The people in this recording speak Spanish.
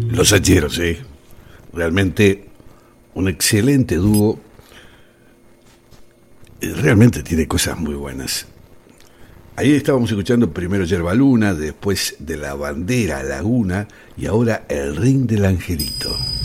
Los Hacheros, sí. Realmente un excelente dúo. Realmente tiene cosas muy buenas. Ahí estábamos escuchando primero Yerba Luna, después de la Bandera Laguna y ahora El Ring del Angelito.